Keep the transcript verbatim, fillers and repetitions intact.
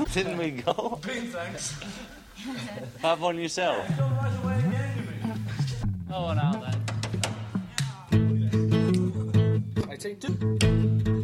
Didn't we go? Thanks. Have one yourself. Oh, now then. I take two.